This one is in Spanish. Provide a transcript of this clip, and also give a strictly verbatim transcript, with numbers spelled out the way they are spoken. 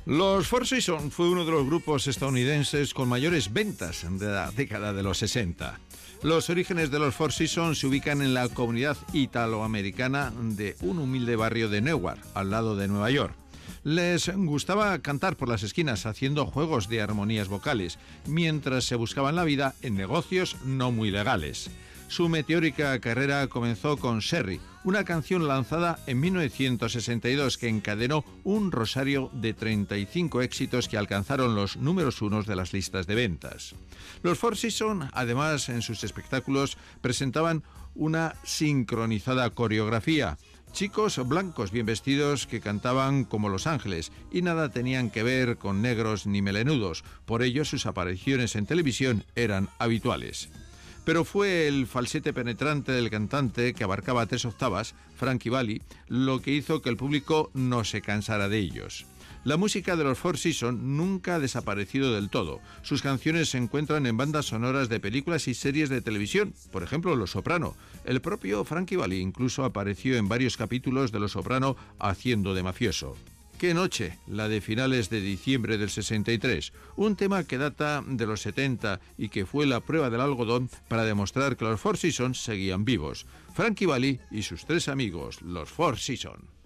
Los Four Seasons fue uno de los grupos estadounidenses con mayores ventas de la década de los sesenta. Los orígenes de los Four Seasons se ubican en la comunidad italoamericana de un humilde barrio de Newark, al lado de Nueva York. Les gustaba cantar por las esquinas haciendo juegos de armonías vocales, mientras se buscaban la vida en negocios no muy legales. Su meteórica carrera comenzó con Sherry, una canción lanzada en mil novecientos sesenta y dos que encadenó un rosario de treinta y cinco éxitos que alcanzaron los números unos de las listas de ventas. Los Four Seasons, además, en sus espectáculos presentaban una sincronizada coreografía. Chicos blancos bien vestidos que cantaban como Los Ángeles y nada tenían que ver con negros ni melenudos, por ello sus apariciones en televisión eran habituales. Pero fue el falsete penetrante del cantante, que abarcaba tres octavas, Frankie Valli, lo que hizo que el público no se cansara de ellos. La música de los Four Seasons nunca ha desaparecido del todo. Sus canciones se encuentran en bandas sonoras de películas y series de televisión, por ejemplo Los Soprano. El propio Frankie Valli incluso apareció en varios capítulos de Los Soprano haciendo de mafioso. ¡Qué noche!, la de finales de diciembre del sesenta y tres, un tema que data de los setenta y que fue la prueba del algodón para demostrar que los Four Seasons seguían vivos. Frankie Valli y sus tres amigos, los Four Seasons.